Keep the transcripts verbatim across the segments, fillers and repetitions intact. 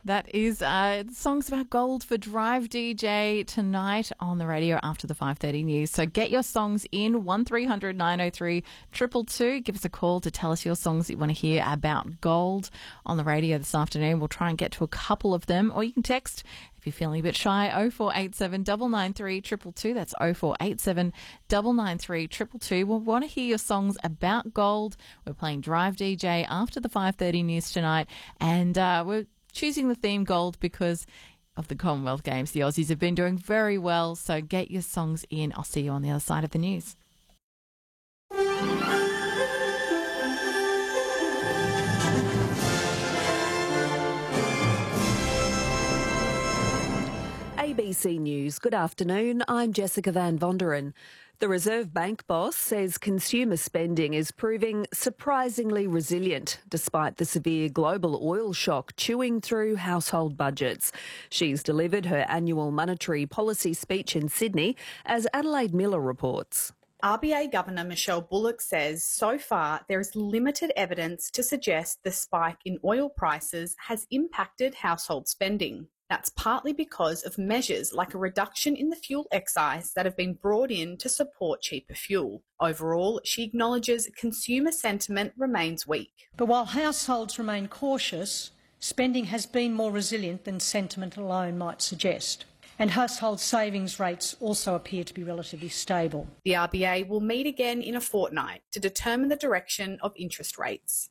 That is uh, songs about gold for Drive D J tonight on the radio after the five thirty news. So get your songs in, one three hundred nine oh three two two two. Give us a call to tell us your songs that you want to hear about gold on the radio this afternoon. We'll try and get to a couple of them. Or you can text if you're feeling a bit shy, oh four eight seven, nine nine three, two two two. That's oh four eight seven, nine nine three, two two two. We'll want to hear your songs about gold. We're playing Drive D J after the five thirty news tonight. And uh, we're choosing the theme gold because of the Commonwealth Games. The Aussies have been doing very well, so get your songs in. I'll see you on the other side of the news. A B C News, good afternoon. I'm Jessica Van Vonderen. The Reserve Bank boss says consumer spending is proving surprisingly resilient despite the severe global oil shock chewing through household budgets. She's delivered her annual monetary policy speech in Sydney, as Adelaide Miller reports. R B A Governor Michelle Bullock says so far there is limited evidence to suggest the spike in oil prices has impacted household spending. That's partly because of measures like a reduction in the fuel excise that have been brought in to support cheaper fuel. Overall, she acknowledges consumer sentiment remains weak. But while households remain cautious, spending has been more resilient than sentiment alone might suggest. And household savings rates also appear to be relatively stable. The R B A will meet again in a fortnight to determine the direction of interest rates.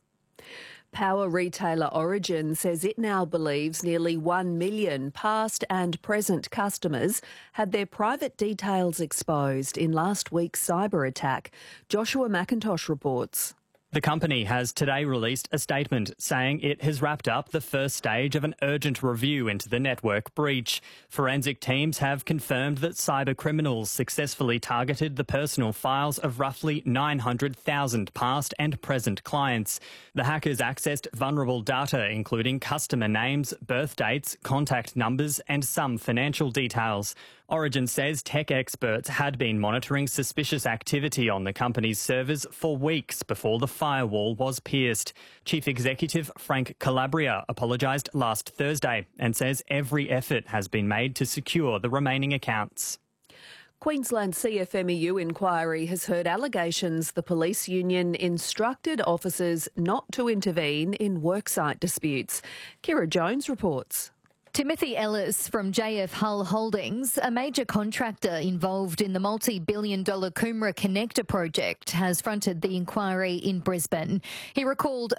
Power retailer Origin says it now believes nearly one million past and present customers had their private details exposed in last week's cyber attack. Joshua McIntosh reports. The company has today released a statement saying it has wrapped up the first stage of an urgent review into the network breach. Forensic teams have confirmed that cyber criminals successfully targeted the personal files of roughly nine hundred thousand past and present clients. The hackers accessed vulnerable data, including customer names, birth dates, contact numbers, and some financial details. Origin says tech experts had been monitoring suspicious activity on the company's servers for weeks before the firewall was pierced. Chief Executive Frank Calabria apologised last Thursday and says every effort has been made to secure the remaining accounts. Queensland C F M E U inquiry has heard allegations the police union instructed officers not to intervene in worksite disputes. Kira Jones reports. Timothy Ellis from J F Hull Holdings, a major contractor involved in the multi-billion dollar Coomera Connector project, has fronted the inquiry in Brisbane. He recalled